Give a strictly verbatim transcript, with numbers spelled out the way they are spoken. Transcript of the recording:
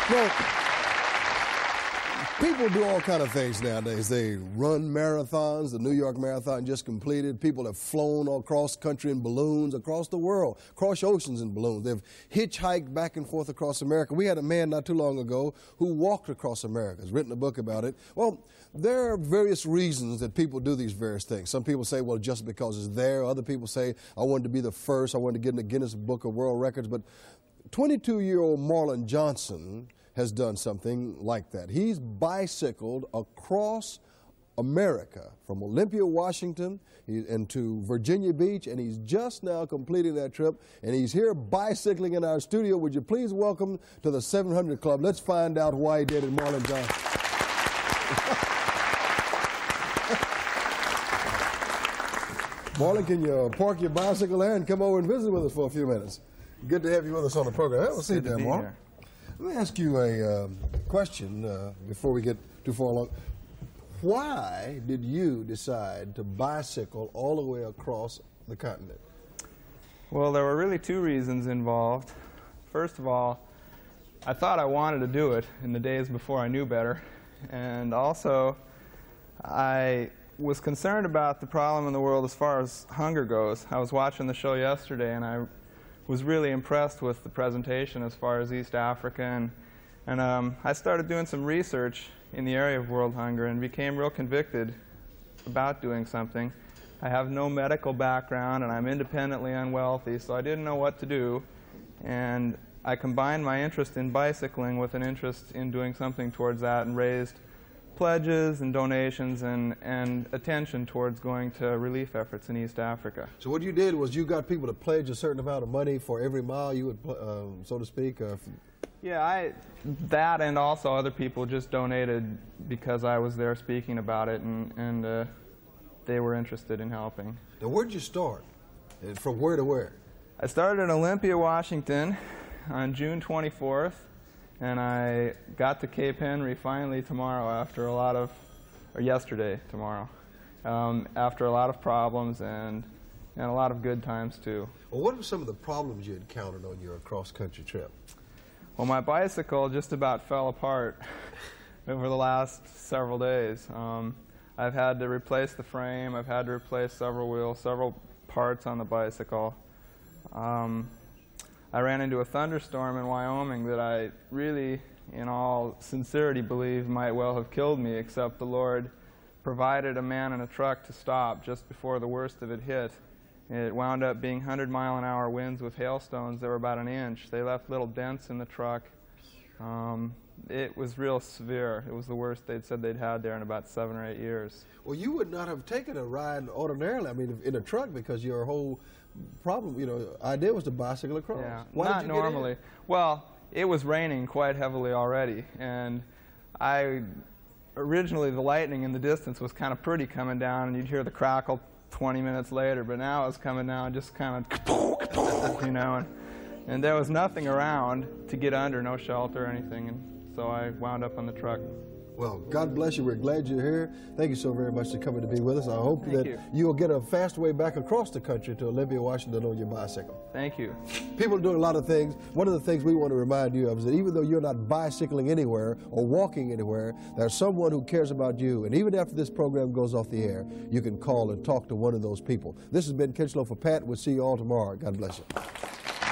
Well, people do all kind of things nowadays. They run marathons. The New York Marathon just completed. People have flown across country in balloons, across the world, across oceans in balloons. They've hitchhiked back and forth across America. We had a man not too long ago who walked across America. He's written a book about it. Well, there are various reasons that people do these various things. Some people say, well, just because it's there. Other people say, I wanted to be the first. I wanted to get in the Guinness Book of World Records. But twenty-two-year-old Marlon Johnson has done something like that. He's bicycled across America from Olympia, Washington, and to Virginia Beach, and he's just now completing that trip, and he's here bicycling in our studio. Would you please welcome to the seven hundred Club? Let's find out why he did it, Marlon Johnson. Marlon, can you park your bicycle there and come over and visit with us for a few minutes? Good to have you with us on the program. Have a seat there, Marlon. Let me ask you a um, question uh, before we get too far along. Why did you decide to bicycle all the way across the continent? Well, there were really two reasons involved. First of all, I thought I wanted to do it in the days before I knew better. And also, I was concerned about the problem in the world as far as hunger goes. I was watching the show yesterday, and I was really impressed with the presentation as far as East Africa, and, and um, I started doing some research in the area of world hunger and became real convicted about doing something. I have no medical background and I'm independently unwealthy, so I didn't know what to do, and I combined my interest in bicycling with an interest in doing something towards that and raised pledges and donations and, and attention towards going to relief efforts in East Africa. So what you did was you got people to pledge a certain amount of money for every mile you would, uh, so to speak? Uh, yeah, I, that and also other people just donated because I was there speaking about it, and, and uh, they were interested in helping. Now where did you start? And from where to where? I started in Olympia, Washington on June twenty-fourth. And I got to Cape Henry finally tomorrow after a lot of, or yesterday tomorrow, um, after a lot of problems and, and a lot of good times too. Well, what were some of the problems you encountered on your cross-country trip? Well, my bicycle just about fell apart over the last several days. Um, I've had to replace the frame, I've had to replace several wheels, several parts on the bicycle. Um, I ran into a thunderstorm in Wyoming that I really, in all sincerity, believe might well have killed me, except the Lord provided a man in a truck to stop just before the worst of it hit. It wound up being one hundred mile an hour winds with hailstones that were about an inch. They left little dents in the truck. Um, it was real severe. It was the worst they'd said they'd had there in about seven or eight years. Well, you would not have taken a ride ordinarily, I mean, in a truck, because your whole problem, you know, idea was to bicycle across. Yeah, Why not did you normally. Get in? Well, it was raining quite heavily already, and I originally the lightning in the distance was kind of pretty coming down, and you'd hear the crackle twenty minutes later. But now it was coming down just kind of, you know, and, and there was nothing around to get under, no shelter or anything, and so I wound up on the truck. Well, God bless you. We're glad you're here. Thank you so very much for coming to be with us. I hope Thank that you. you'll get a fast way back across the country to Olympia, Washington on your bicycle. Thank you. People are doing a lot of things. One of the things we want to remind you of is that even though you're not bicycling anywhere or walking anywhere, there's someone who cares about you. And even after this program goes off the air, you can call and talk to one of those people. This has been Ken Schlow for Pat. We'll see you all tomorrow. God bless you.